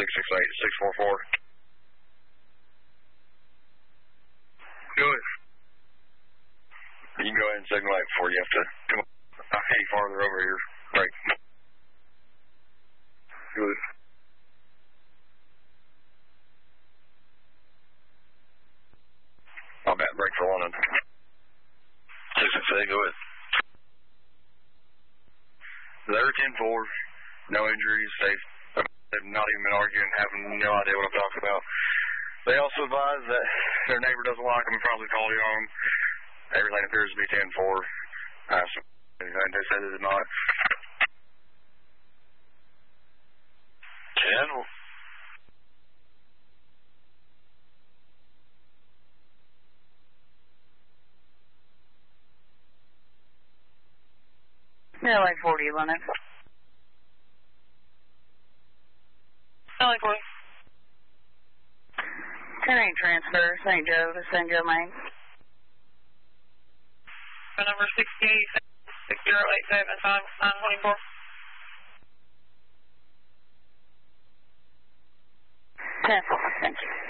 668-644. Good. You can go ahead and signal light before you have to come any farther over here. Right. Good. I'll bat break for London. 668, go ahead. They're 10-4, no injuries. They've not even been arguing, having no idea what I'm talking about. They also advise that their neighbor doesn't like them and probably called you on them. Everything appears to be 10-4. They said they did not. 10. LA 40, London. LA 40. 10-8 transfer, St. Joe to St. Joe, Maine. Phone number 68-6087-5924. 10-4, thank you.